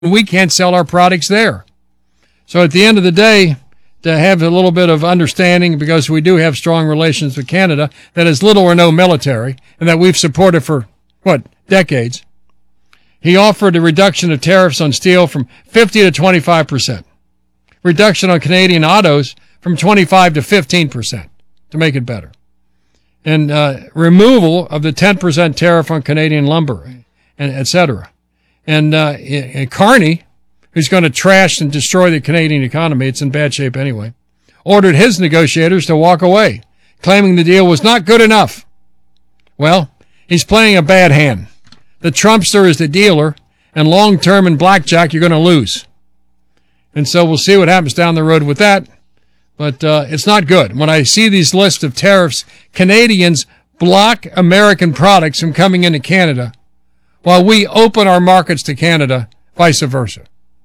we can't sell our products there. So at the end of the day, to have a little bit of understanding, because we do have strong relations with Canada that has little or no military and that we've supported for, decades, he offered a reduction of tariffs on steel from 50 to 25%, reduction on Canadian autos from 25 to 15% to make it better, and removal of the 10% tariff on Canadian lumber, and et cetera. And Carney, who's going to trash and destroy the Canadian economy, it's in bad shape anyway, ordered his negotiators to walk away, claiming the deal was not good enough. Well, he's playing a bad hand. The Trumpster is the dealer, and long-term in blackjack, you're going to lose. And so we'll see what happens down the road with that. But it's not good. When I see these lists of tariffs, Canadians block American products from coming into Canada while we open our markets to Canada, vice versa.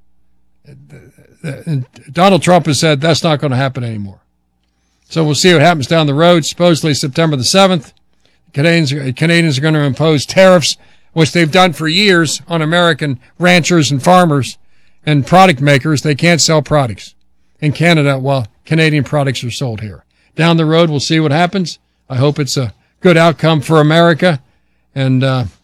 Donald Trump has said that's not going to happen anymore. So we'll see what happens down the road. Supposedly September the 7th, Canadians are going to impose tariffs, which they've done for years, on American ranchers and farmers and product makers. They can't sell products in Canada while Canadian products are sold here. Down the road, we'll see what happens. I hope it's a good outcome for America. And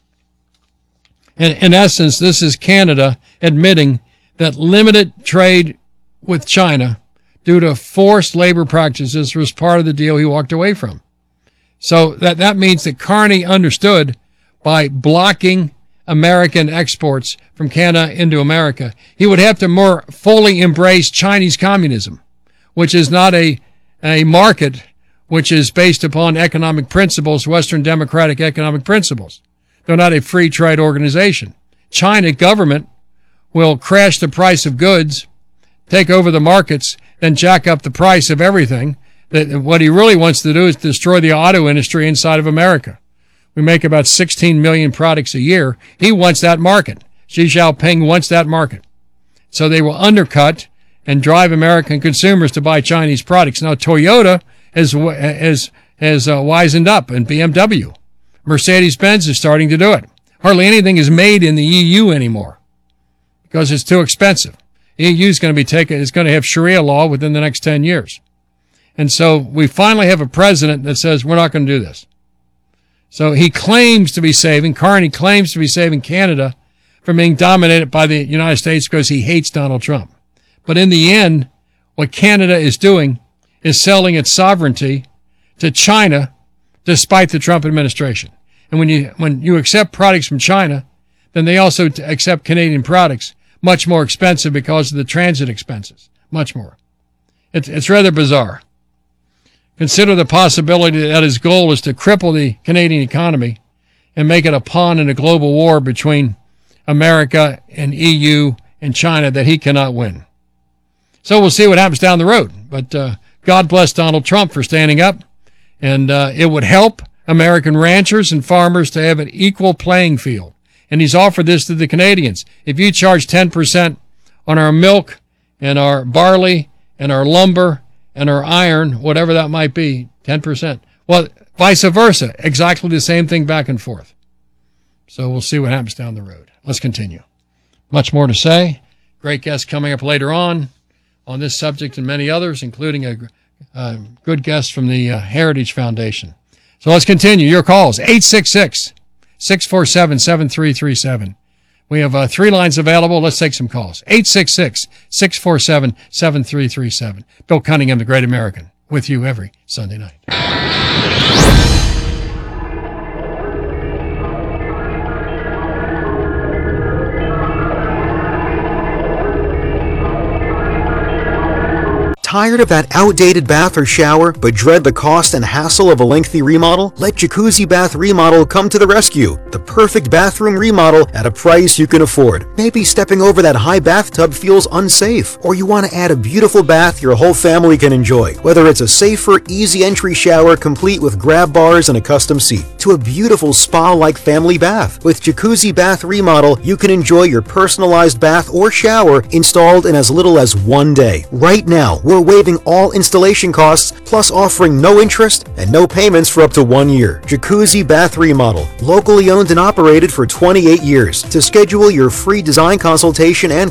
in essence, this is Canada admitting that limited trade with China due to forced labor practices was part of the deal he walked away from. So that means that Carney understood by blocking American exports from Canada into America, he would have to more fully embrace Chinese communism, which is not a market which is based upon economic principles, Western democratic economic principles. They're not a free trade organization. China government will crash the price of goods, take over the markets, then jack up the price of everything. What he really wants to do is destroy the auto industry inside of America. We make about 16 million products a year. He wants that market. Xi Jinping wants that market. So they will undercut and drive American consumers to buy Chinese products. Now, Toyota has wisened up, and BMW. Mercedes-Benz is starting to do it. Hardly anything is made in the EU anymore because it's too expensive. The EU is going to have Sharia law within the next 10 years. And so we finally have a president that says we're not going to do this. So he claims to be Carney claims to be saving Canada from being dominated by the United States because he hates Donald Trump. But in the end, what Canada is doing is selling its sovereignty to China despite the Trump administration. And when you accept products from China, then they also accept Canadian products, much more expensive because of the transit expenses, much more. It's rather bizarre. Consider the possibility that his goal is to cripple the Canadian economy and make it a pawn in a global war between America and EU and China that he cannot win. So we'll see what happens down the road. But God bless Donald Trump for standing up. And it would help American ranchers and farmers to have an equal playing field. And he's offered this to the Canadians. If you charge 10% on our milk and our barley and our lumber and our iron, whatever that might be, 10%. Well, vice versa, exactly the same thing back and forth. So we'll see what happens down the road. Let's continue. Much more to say. Great guests coming up later on this subject and many others, including a good guest from the Heritage Foundation. So let's continue. Your calls, 866-647-7337. We have 3 lines available. Let's take some calls. 866-647-7337. Bill Cunningham, the Great American, with you every Sunday night. Tired of that outdated bath or shower, but dread the cost and hassle of a lengthy remodel? Let Jacuzzi Bath Remodel come to the rescue. The perfect bathroom remodel at a price you can afford. Maybe stepping over that high bathtub feels unsafe, or you want to add a beautiful bath your whole family can enjoy. Whether it's a safer, easy entry shower complete with grab bars and a custom seat, to a beautiful spa-like family bath. With Jacuzzi Bath Remodel, you can enjoy your personalized bath or shower installed in as little as 1 day. Right now, we're while waiving all installation costs, plus offering no interest and no payments for up to 1 year. Jacuzzi Bath Remodel, locally owned and operated for 28 years. To schedule your free design consultation and